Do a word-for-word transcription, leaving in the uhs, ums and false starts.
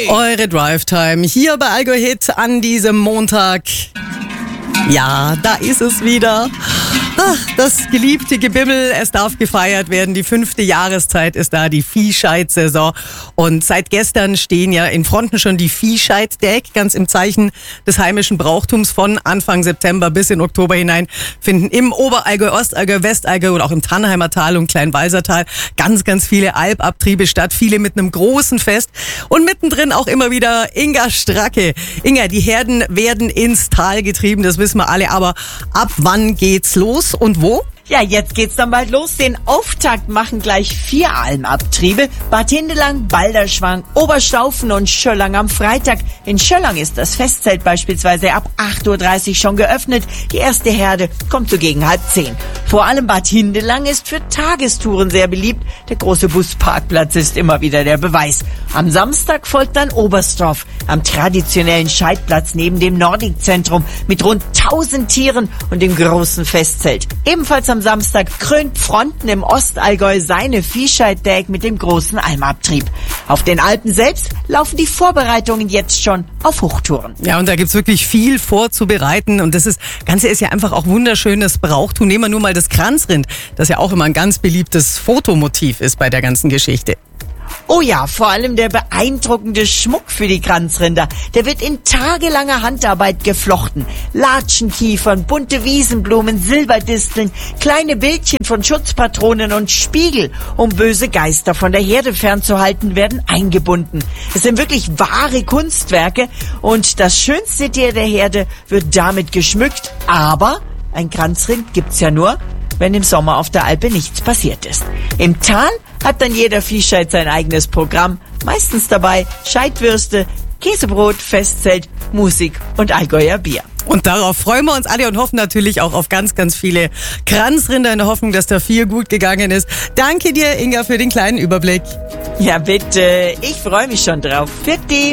Eure Drive-Time hier bei Allgäu Hit an diesem Montag. Ja, da ist es wieder. Ach, das geliebte Gebimmel, es darf gefeiert werden. Die fünfte Jahreszeit ist da, die Viehscheid-Saison. Und seit gestern stehen ja in Fronten schon die Viehscheid-Däg, ganz im Zeichen des heimischen Brauchtums. Von Anfang September bis in Oktober hinein finden im Oberallgäu, Ostallgäu, Westallgäu und auch im Tannheimer Tal und Kleinwalsertal ganz, ganz viele Alpabtriebe statt. Viele mit einem großen Fest. Und mittendrin auch immer wieder Inga Stracke. Inga, die Herden werden ins Tal getrieben, das wissen wir alle. Aber ab wann geht's los? Und wo? Ja, jetzt geht's dann bald los. Den Auftakt machen gleich vier Almabtriebe. Bad Hindelang, Balderschwang, Oberstaufen und Schöllang am Freitag. In Schöllang ist das Festzelt beispielsweise ab acht Uhr dreißig schon geöffnet. Die erste Herde kommt so gegen halb zehn. Vor allem Bad Hindelang ist für Tagestouren sehr beliebt. Der große Busparkplatz ist immer wieder der Beweis. Am Samstag folgt dann Oberstdorf am traditionellen Scheidplatz neben dem Nordic-Zentrum mit rund tausend Tieren und dem großen Festzelt. Ebenfalls am Samstag krönt Fronten im Ostallgäu seine Viehscheid-Däg mit dem großen Almabtrieb. Auf den Alpen selbst laufen die Vorbereitungen jetzt schon auf Hochtouren. Ja, und da gibt's wirklich viel vorzubereiten. Und das ist, Ganze ist ja einfach auch wunderschönes Brauchtum. Nehmen wir nur mal das Kranzrind, das ja auch immer ein ganz beliebtes Fotomotiv ist bei der ganzen Geschichte. Oh ja, vor allem der beeindruckende Schmuck für die Kranzrinder. Der wird in tagelanger Handarbeit geflochten. Latschenkiefern, bunte Wiesenblumen, Silberdisteln, kleine Bildchen von Schutzpatronen und Spiegel, um böse Geister von der Herde fernzuhalten, werden eingebunden. Es sind wirklich wahre Kunstwerke und das schönste Tier der Herde wird damit geschmückt. Aber ein Kranzrind gibt's ja nur, wenn im Sommer auf der Alpe nichts passiert ist. Im Tal hat dann jeder Viehscheid sein eigenes Programm. Meistens dabei Scheidwürste, Käsebrot, Festzelt, Musik und Allgäuer Bier. Und darauf freuen wir uns alle und hoffen natürlich auch auf ganz, ganz viele Kranzrinder in der Hoffnung, dass da viel gut gegangen ist. Danke dir, Inga, für den kleinen Überblick. Ja, bitte. Ich freue mich schon drauf. Für die.